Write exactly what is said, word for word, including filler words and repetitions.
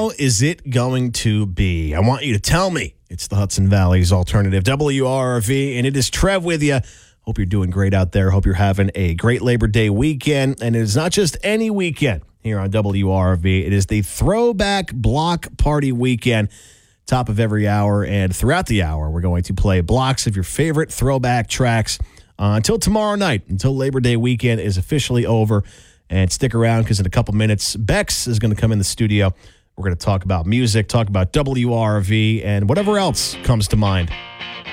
How is it going to be? I want you to tell me. It's the Hudson Valley's alternative, W R V, and it is Trev with you. Hope you're doing great out there. Hope you're having a great Labor Day weekend. And it is not just any weekend here on W R V. It is the Throwback Block Party Weekend, top of every hour. And throughout the hour, we're going to play blocks of your favorite throwback tracks uh, until tomorrow night, until Labor Day weekend is officially over. And stick around because in a couple minutes, Bex is going to come in the studio. We're going to talk about music, talk about W R V, and whatever else comes to mind.